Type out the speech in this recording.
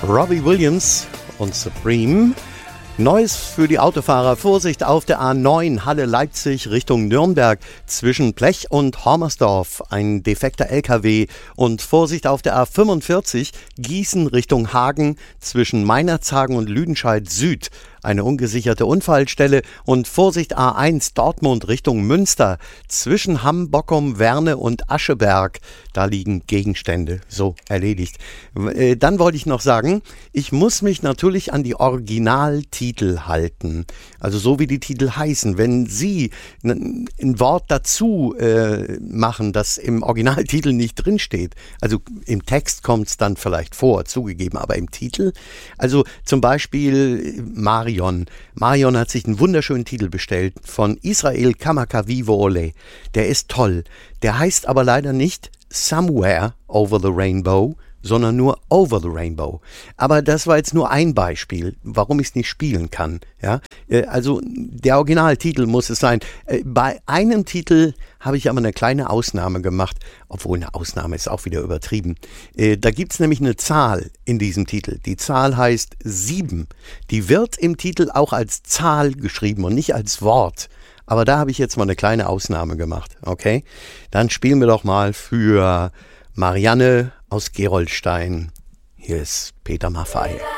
Robbie Williams und Supreme. Neues für die Autofahrer. Vorsicht auf der A9 Halle-Leipzig Richtung Nürnberg zwischen Blech und Hormersdorf. Ein defekter LKW. Und Vorsicht auf der A45 Gießen Richtung Hagen zwischen Meinerzhagen und Lüdenscheid Süd. Eine ungesicherte Unfallstelle. Und Vorsicht A1 Dortmund Richtung Münster zwischen Hamm, Bockum, Werne und Ascheberg. Da liegen Gegenstände. So, erledigt. Dann wollte ich noch sagen, ich muss mich natürlich an die Originaltitel halten. Also so wie die Titel heißen. Wenn Sie ein Wort dazu machen, das im Originaltitel nicht drinsteht, also im Text kommt es dann vielleicht vor, zugegeben, aber im Titel, also zum Beispiel Marion hat sich einen wunderschönen Titel bestellt von Israel Kamakawiwo'ole. Der ist toll. Der heißt aber leider nicht Somewhere Over the Rainbow, sondern nur Over the Rainbow. Aber das war jetzt nur ein Beispiel, warum ich es nicht spielen kann. Ja? Also der Originaltitel muss es sein. Bei einem Titel habe ich aber eine kleine Ausnahme gemacht, obwohl eine Ausnahme ist auch wieder übertrieben. Da gibt es nämlich eine Zahl in diesem Titel. Die Zahl heißt 7. Die wird im Titel auch als Zahl geschrieben und nicht als Wort. Aber da habe ich jetzt mal eine kleine Ausnahme gemacht. Okay? Dann spielen wir doch mal für Marianne aus Gerolstein. Hier ist Peter Maffay.